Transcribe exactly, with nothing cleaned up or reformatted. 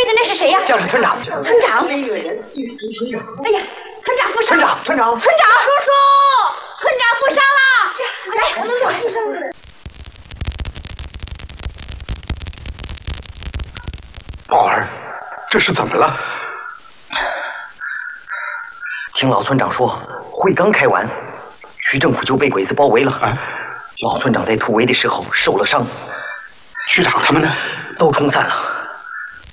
的那是谁呀？ 像是村长。 村长。哎呀，村长负伤。 村长，村长， 村长，叔叔，村长负伤了。来，我们走。 宝儿，这是怎么了？ 听老村长说，会刚开完，区政府就被鬼子包围了。啊、老村长在突围的时候受了伤。 区长他们呢？ 都冲散了。